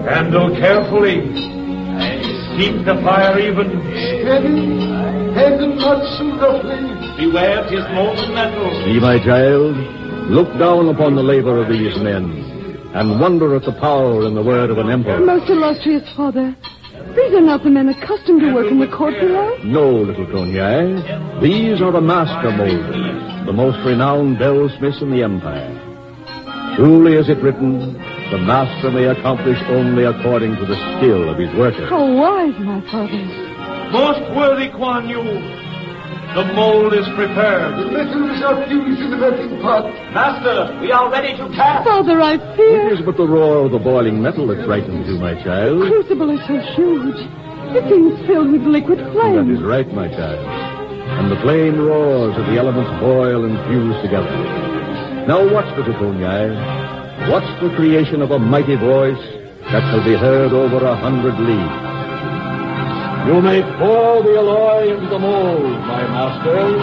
Handle carefully. Keep the fire even. Steady. Handle not so roughly. Beware, 'tis molten metal. See, my child, look down upon the labor of these men, and wonder at the power in the word of an emperor. Most illustrious father, these are not the men accustomed to work in the court below. No, little Konyai. These are the master molders, the most renowned bellsmiths in the empire. Truly is it written, the master may accomplish only according to the skill of his workers. How wise, my father. Most worthy Kuan Yu, the mold is prepared. The metal is up used in the melting pot. Master, we are ready to cast. Father, I It fear. is but the roar of the boiling metal that frightens you, my The child. crucible is so huge. It seems filled with liquid That flame. is right, my child. And the flame roars as the elements boil and fuse together. Now watch, little Konyai. Watch the creation of a mighty voice that shall be heard over 100 leagues. You may pour the alloy into the mold, my master.